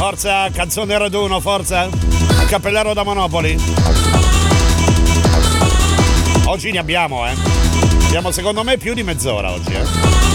Forza, canzone raduno, forza. Cappellaro da Monopoli. Oggi ne abbiamo, Abbiamo secondo me più di mezz'ora oggi,